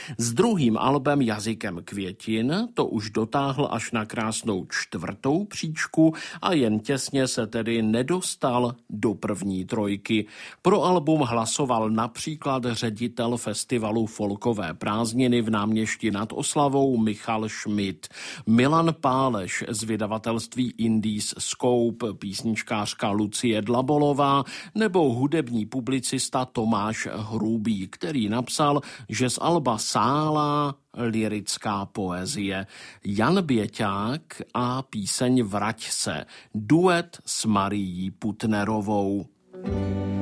S druhým albem Jazykem květin to už dotáhl až na krásnou 4. příčku a jen těsně se tedy nedostal do první trojky. Pro album hlasoval například ředitel festivalu Folkové prázdniny v Náměšti nad Oslavou Michal Schmidt, Milan Páleš z vydavatelství Indies Scope, písničkářka Lucie Dlabolová nebo hudební publicista Tomáš Hrubý, který napsal, že z alba sálá lyrická poezie. Jan Běťák a píseň Vrať se, duet s Marií Putnerovou.